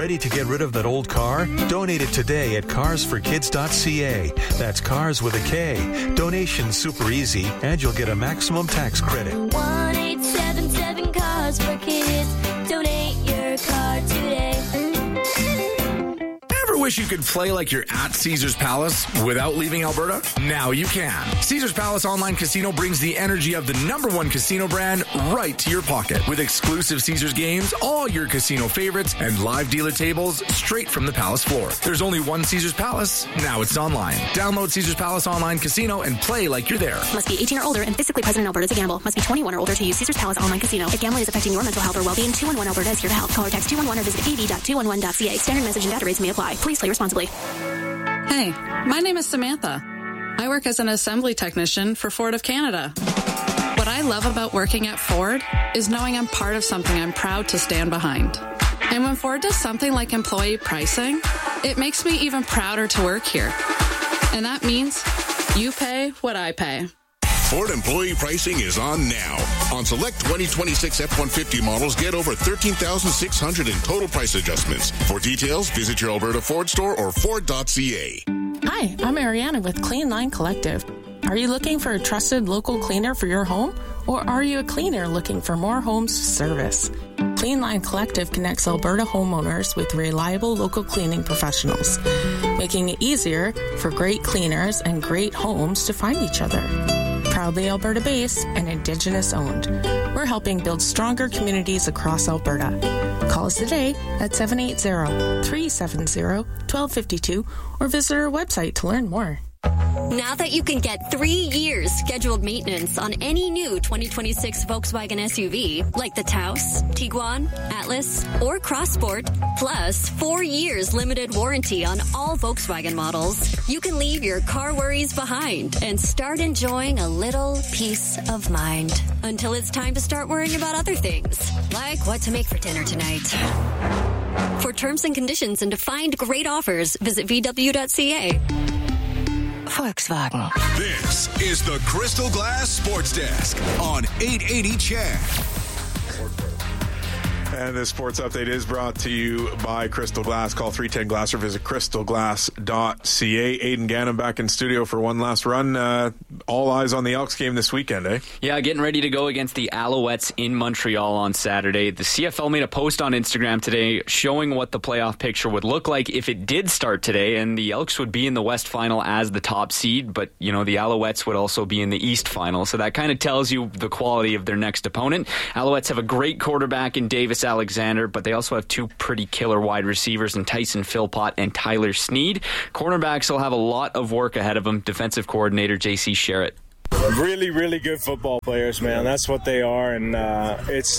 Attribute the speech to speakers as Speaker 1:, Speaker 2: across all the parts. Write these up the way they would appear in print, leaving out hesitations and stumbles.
Speaker 1: Ready to get rid of that old car? Donate it today at carsforkids.ca. That's cars with a K. Donation's super easy, and you'll get a maximum tax credit.
Speaker 2: 1-877 Cars for Kids. Donate your car today.
Speaker 3: Ever wish you could play like you're at Caesars Palace without leaving Alberta? Now you can. Caesars Palace Online Casino brings the energy of the #1 casino brand right to your pocket. With exclusive Caesars games, all your casino favorites, and live dealer tables straight from the Palace floor. There's only one Caesars Palace. Now it's online. Download Caesars Palace Online Casino and play like you're there.
Speaker 4: Must be 18 or older and physically present in Alberta to gamble. Must be 21 or older to use Caesars Palace Online Casino. If gambling is affecting your mental health or well-being, 211 Alberta is here to help. Call or text 211 or visit ab.211.ca. Standard message and data rates may apply. Please play responsibly.
Speaker 5: Hey, my name is Samantha. I work as an assembly technician for Ford of Canada. What I love about working at Ford is knowing I'm part of something I'm proud to stand behind. And when Ford does something like employee pricing, it makes me even prouder to work here. And that means you pay what I pay.
Speaker 6: Ford employee pricing is on now. On select 2026 F-150 models, get over $13,600 in total price adjustments. For details, visit your Alberta Ford store or Ford.ca.
Speaker 7: Hi, I'm Ariana with Clean Line Collective. Are you looking for a trusted local cleaner for your home? Or are you a cleaner looking for more homes to service? Clean Line Collective connects Alberta homeowners with reliable local cleaning professionals, making it easier for great cleaners and great homes to find each other. Proudly Alberta-based and Indigenous-owned, we're helping build stronger communities across Alberta. Call us today at 780-370-1252 or visit our website to learn more.
Speaker 8: Now that you can get 3 years scheduled maintenance on any new 2026 Volkswagen SUV, like the Taos, Tiguan, Atlas, or Crossport, plus 4 years limited warranty on all Volkswagen models, you can leave your car worries behind and start enjoying a little peace of mind. Until it's time to start worrying about other things, like what to make for dinner tonight. For terms and conditions and to find great offers, visit VW.ca.
Speaker 9: Volkswagen.
Speaker 6: This is the Crystal Glass Sports Desk on 880 CHED.
Speaker 10: And this sports update is brought to you by Crystal Glass. Call 310-GLASS or visit crystalglass.ca. Aidan Gannon back in studio for one last run. All eyes on the Elks game this weekend, eh?
Speaker 11: Yeah, getting ready to go against the Alouettes in Montreal on Saturday. The CFL made a post on Instagram today showing what the playoff picture would look like if it did start today, and the Elks would be in the West Final as the top seed, but, you know, the Alouettes would also be in the East Final, so that kind of tells you the quality of their next opponent. Alouettes have a great quarterback in Davis Alexander, but they also have two pretty killer wide receivers in Tyson Philpott and Tyler Sneed. Cornerbacks will have a lot of work ahead of them. Defensive coordinator J.C. Sherritt.
Speaker 12: Really, really good football players, man. That's what they are, and it's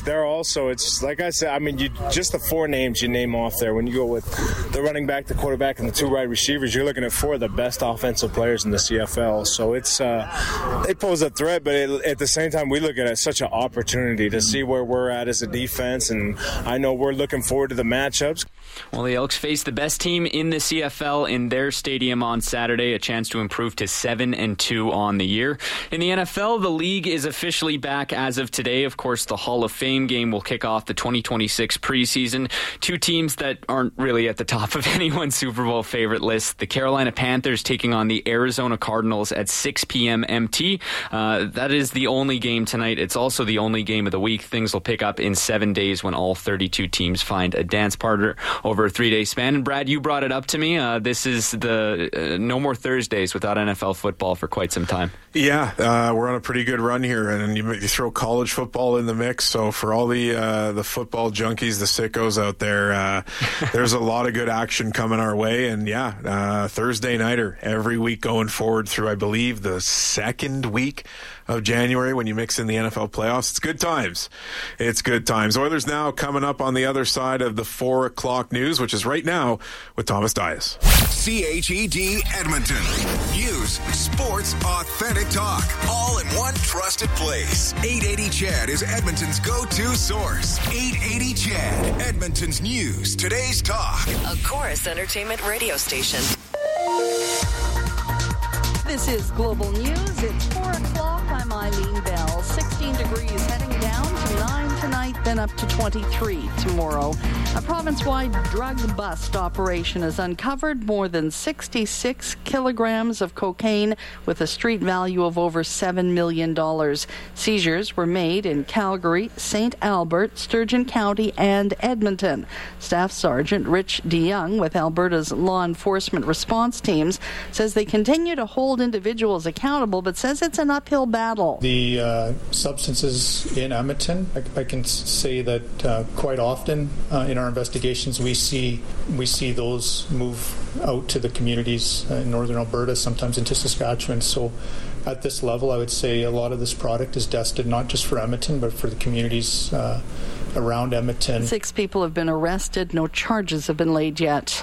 Speaker 12: like I said. I mean, just the four names you name off there. When you go with the running back, the quarterback, and the two wide receivers, you're looking at four of the best offensive players in the CFL. So it's they pose a threat, but at the same time, we look at it as such an opportunity to see where we're at as a defense, and I know we're looking forward to the matchups.
Speaker 11: Well, the Elks face the best team in the CFL in their stadium on Saturday, a chance to improve to 7-2 on the year. In the NFL, the league is officially back as of today. Of course, the Hall of Fame game will kick off the 2026 preseason. Two teams that aren't really at the top of anyone's Super Bowl favorite list. The Carolina Panthers taking on the Arizona Cardinals at 6 p.m. MT. That is the only game tonight. It's also the only game of the week. Things will pick up in 7 days when all 32 teams find a dance partner over a 3-day span. And Brad, you brought it up to me. This is the no more Thursdays without NFL football for quite some time.
Speaker 10: Yeah, we're on a pretty good run here, and you throw college football in the mix. So for all the football junkies, the sickos out there, there's a lot of good action coming our way. And Thursday nighter every week going forward through, I believe, the second week of January when you mix in the NFL playoffs. It's good times. It's good times. Oilers Now coming up on the other side of the 4 o'clock news, which is right now with Thomas Dias.
Speaker 6: CHED Edmonton. News, sports, authentic talk, all in one trusted place. 880 CHED is Edmonton's go-to source. 880 CHED, Edmonton's news, today's talk.
Speaker 9: A Chorus Entertainment radio station.
Speaker 13: This is Global News. It's 4 o'clock. I'm Eileen Bell. 16 degrees heading down to 9 tonight, then up to 23 tomorrow. A province-wide drug bust operation has uncovered more than 66 kilograms of cocaine with a street value of over $7 million. Seizures were made in Calgary, St. Albert, Sturgeon County, and Edmonton. Staff Sergeant Rich DeYoung with Alberta's law enforcement response teams says they continue to hold individuals accountable, but says it's an uphill battle.
Speaker 14: The substances in Edmonton, I can say that quite often in our investigations we see those move out to the communities in northern Alberta, sometimes into Saskatchewan. So at this level, I would say a lot of this product is destined not just for Edmonton, but for the communities around Edmonton.
Speaker 13: 6 people have been arrested. No charges have been laid yet.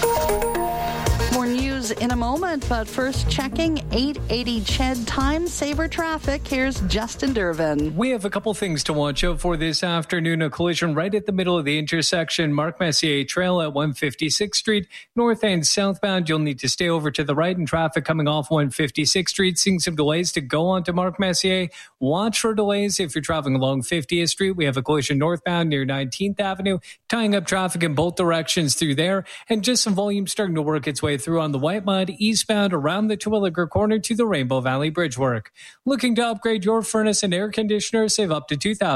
Speaker 13: More news in a moment, but first checking 880 CHED time saver traffic. Here's Justin Dervin.
Speaker 15: We have a couple things to watch out for this afternoon. A collision right at the middle of the intersection, Mark Messier Trail at 156th Street. North and southbound, you'll need to stay over to the right, and traffic coming off 156th Street. Seeing some delays to go on to Mark Messier. Watch for delays if you're traveling along 50th Street. We have a collision northbound near 19th Avenue, tying up traffic in both directions through there, and just some volume starting to work its way through on the White Mud eastbound around the Terwilliger corner to the Rainbow Valley Bridge work. Looking to upgrade your furnace and air conditioner? Save up to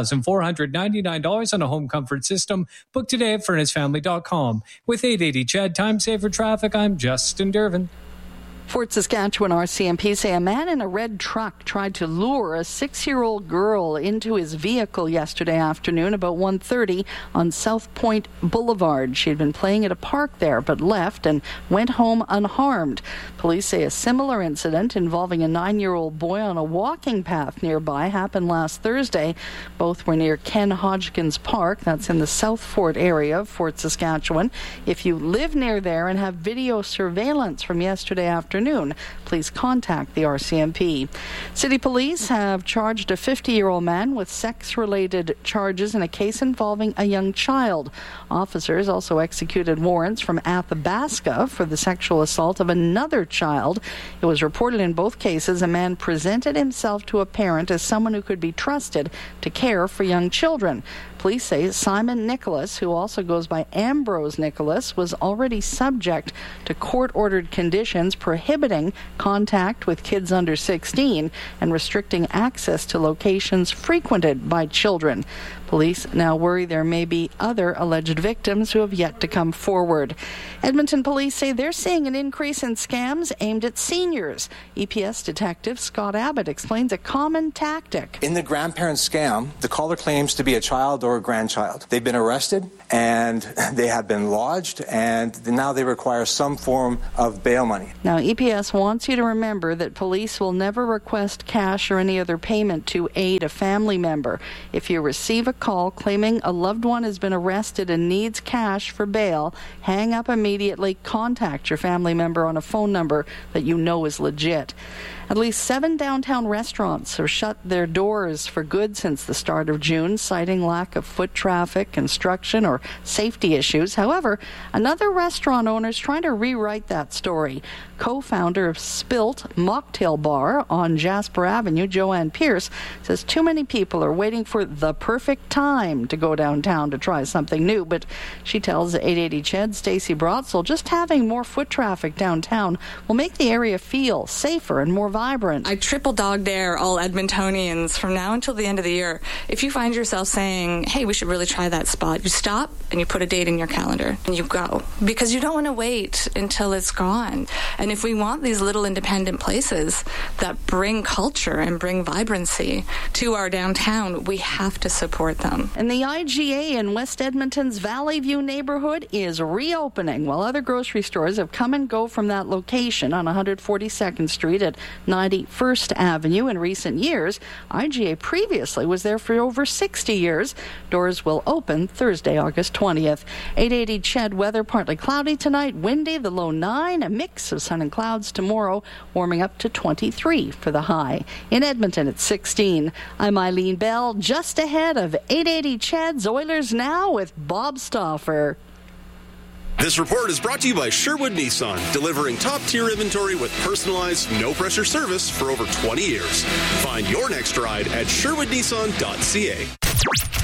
Speaker 15: $2,499 on a home comfort system. Book today at furnacefamily.com. With 880 CHED time saver traffic, I'm Justin Dervin.
Speaker 13: Fort Saskatchewan RCMP say a man in a red truck tried to lure a 6-year-old girl into his vehicle yesterday afternoon about 1:30 on South Point Boulevard. She had been playing at a park there but left and went home unharmed. Police say a similar incident involving a 9-year-old boy on a walking path nearby happened last Thursday. Both were near Ken Hodgkins Park. That's in the South Fort area of Fort Saskatchewan. If you live near there and have video surveillance from yesterday afternoon, please contact the RCMP. City police have charged a 50-year-old man with sex-related charges in a case involving a young child. Officers also executed warrants from Athabasca for the sexual assault of another child. It was reported in both cases a man presented himself to a parent as someone who could be trusted to care for young children. Police say Simon Nicholas, who also goes by Ambrose Nicholas, was already subject to court-ordered conditions prohibiting contact with kids under 16 and restricting access to locations frequented by children. Police now worry there may be other alleged victims who have yet to come forward. Edmonton police say they're seeing an increase in scams aimed at seniors. EPS detective Scott Abbott explains a common tactic.
Speaker 16: In the grandparent scam, the caller claims to be a child or a grandchild. They've been arrested and they have been lodged, and now they require some form of bail money.
Speaker 13: Now, EPS wants you to remember that police will never request cash or any other payment to aid a family member. If you receive a call claiming a loved one has been arrested and needs cash for bail, hang up immediately. Contact your family member on a phone number that you know is legit. At least 7 downtown restaurants have shut their doors for good since the start of June, citing lack of foot traffic, construction, or safety issues. However, another restaurant owner is trying to rewrite that story. Co-founder of Spilt Mocktail Bar on Jasper Avenue, Joanne Pierce, says too many people are waiting for the perfect time to go downtown to try something new. But she tells 880 CHED Stacey Brotzel just having more foot traffic downtown will make the area feel safer and more vibrant.
Speaker 17: I triple dog dare all Edmontonians from now until the end of the year. If you find yourself saying, hey, we should really try that spot, you stop and you put a date in your calendar and you go. Because you don't want to wait until it's gone. And if we want these little independent places that bring culture and bring vibrancy to our downtown, we have to support them.
Speaker 13: And the IGA in West Edmonton's Valley View neighborhood is reopening, while other grocery stores have come and go from that location on 142nd Street at 91st Avenue in recent years. IGA previously was there for over 60 years. Doors will open Thursday, August 20th. 880 CHED weather, partly cloudy tonight, windy, the low 9, a mix of sun and clouds tomorrow, warming up to 23 for the high. In Edmonton, it's 16. I'm Eileen Bell, just ahead of 880 CHED's Oilers Now with Bob Stauffer.
Speaker 18: This report is brought to you by Sherwood Nissan, delivering top-tier inventory with personalized, no-pressure service for over 20 years. Find your next ride at sherwoodnissan.ca.